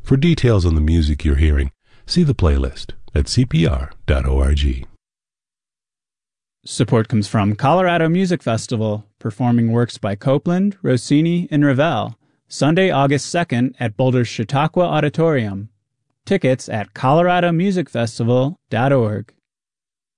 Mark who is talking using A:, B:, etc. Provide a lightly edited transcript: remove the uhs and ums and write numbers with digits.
A: For details on the music you're hearing, see the playlist at cpr.org.
B: Support comes from Colorado Music Festival, performing works by Copland, Rossini, and Ravel, Sunday, August 2nd at Boulder's Chautauqua Auditorium. Tickets at coloradomusicfestival.org.